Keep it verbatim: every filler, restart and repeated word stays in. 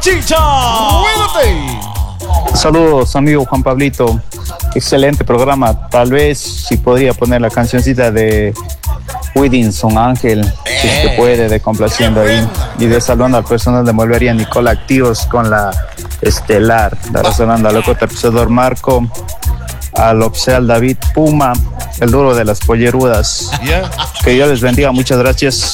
Chicha, cuídate. Saludos, amigo Juan Pablito. Excelente programa. Tal vez si podría poner la cancioncita de Whittinson Ángel, si es que puede, de complaciendo ahí. Y de saludando al personal de Molvería Nicola Activos con la estelar. De saludando al loco tapisador Marco, al oficial David Puma, el duro de las pollerudas. Yeah. Que Dios les bendiga. Muchas gracias.